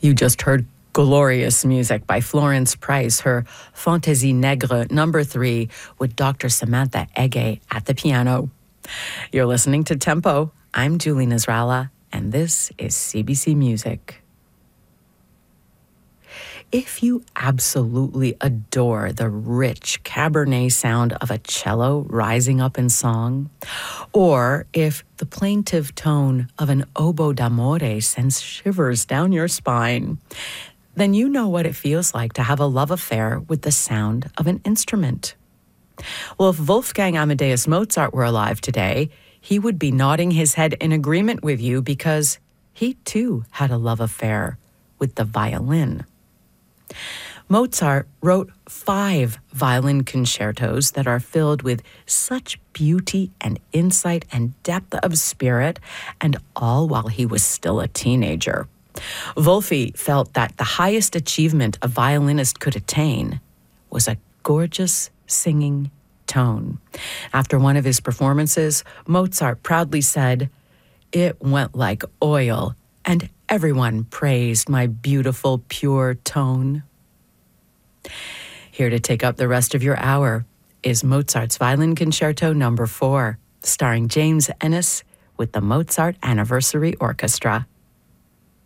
You just heard glorious music by Florence Price, her Fantaisie Nègre No. 3 with Dr. Samantha Ege at the piano. You're listening to Tempo. I'm Julie Nasrallah, and this is CBC Music. If you absolutely adore the rich Cabernet sound of a cello rising up in song, or if the plaintive tone of an oboe d'amore sends shivers down your spine, then you know what it feels like to have a love affair with the sound of an instrument. Well, if Wolfgang Amadeus Mozart were alive today, he would be nodding his head in agreement with you because he too had a love affair with the violin. Mozart wrote 5 violin concertos that are filled with such beauty and insight and depth of spirit, and all while he was still a teenager. Wolfie felt that the highest achievement a violinist could attain was a gorgeous singing tone. After one of his performances, Mozart proudly said, "It went like oil, and everyone praised my beautiful, pure tone." Here to take up the rest of your hour is Mozart's Violin Concerto No. 4, starring James Ennis with the Mozart Anniversary Orchestra.